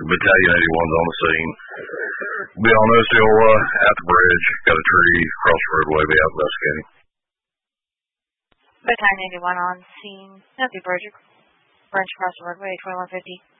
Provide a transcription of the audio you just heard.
Battalion 81's on the scene. Be on Osceola at the bridge. Got a tree across the roadway. Be out investigating. Battalion 81 on scene at the bridge across the roadway, 2150.